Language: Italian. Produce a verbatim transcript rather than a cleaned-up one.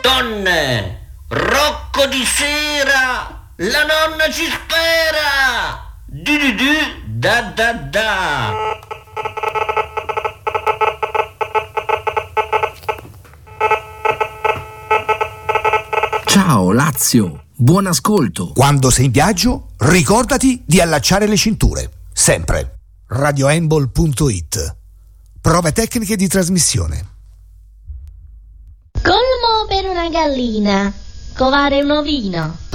Donne, Rocco di sera, la nonna ci spera. Du du du, da da da. Ciao Lazio, buon ascolto. Quando sei in viaggio, ricordati di allacciare le cinture. Sempre. radioembol punto it. Prove tecniche di trasmissione. Colmo per una gallina, covare un ovino.